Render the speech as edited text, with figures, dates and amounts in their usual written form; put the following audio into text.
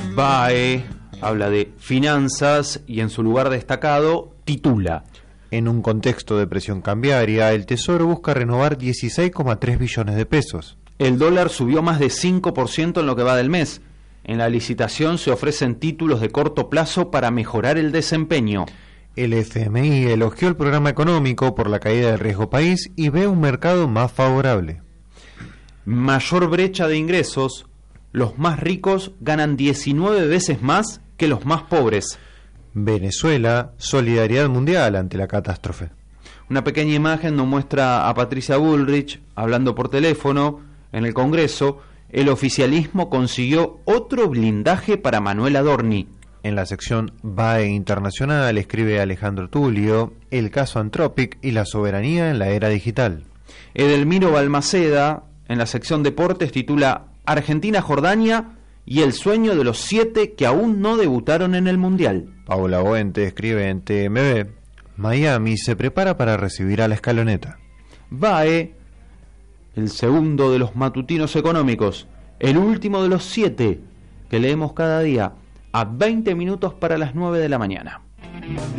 BAE habla de finanzas y en su lugar destacado titula: en un contexto de presión cambiaria, el Tesoro busca renovar 16,3 billones de pesos. El dólar subió más de 5% en lo que va del mes. En la licitación se ofrecen títulos de corto plazo para mejorar el desempeño. El FMI elogió el programa económico por la caída del riesgo país y ve un mercado más favorable. Mayor brecha de ingresos. Los más ricos ganan 19 veces más que los más pobres. Venezuela, solidaridad mundial ante la catástrofe. Una pequeña imagen nos muestra a Patricia Bullrich hablando por teléfono en el Congreso. El oficialismo consiguió otro blindaje para Manuel Adorni. En la sección BAE Internacional escribe Alejandro Tulio: el caso Anthropic y la soberanía en la era digital. Edelmiro Balmaceda, en la sección Deportes, titula Argentina-Jordania y el sueño de los 7 que aún no debutaron en el Mundial. Paula Boente escribe en TMB: Miami se prepara para recibir a la Escaloneta. BAE, el segundo de los matutinos económicos, el último de los 7 que leemos cada día, a 20 minutos para las 9 de la mañana.